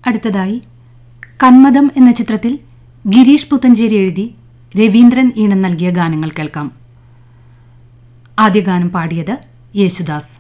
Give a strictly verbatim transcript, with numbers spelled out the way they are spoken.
അടുത്തതായി കന്മദം എന്ന ചിത്രത്തിൽ ഗിരീഷ് പുത്തഞ്ചേരി എഴുതി രവീന്ദ്രൻ ഈണം നൽകിയ ഗാനങ്ങൾ കേൾക്കാം. ആദ്യ ഗാനം പാടിയത് യേശുദാസ്.